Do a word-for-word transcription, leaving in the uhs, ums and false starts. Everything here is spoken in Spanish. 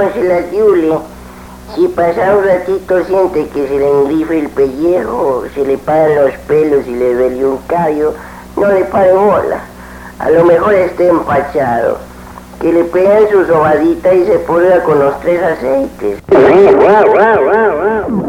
no se la tiule. Si pasa un ratito siente que se le engrife el pellejo, se le paran los pelos y le duele un callo, no le pare bola. A lo mejor esté empachado. Que le pegan su sobadita y se pudra con los tres aceites.